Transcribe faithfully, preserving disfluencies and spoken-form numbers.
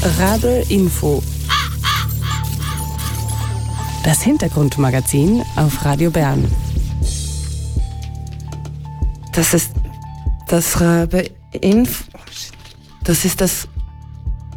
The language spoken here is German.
Rabe Info. Das Hintergrundmagazin auf Radio Bern. Das ist das Rabe Info. Das ist das